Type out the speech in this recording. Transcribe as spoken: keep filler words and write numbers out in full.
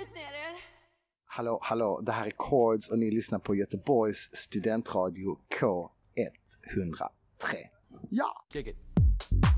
lugnt ner er. Hallå, hallå, det här är Chords och ni lyssnar på Göteborgs studentradio K ett noll tre. Ja! Kick it.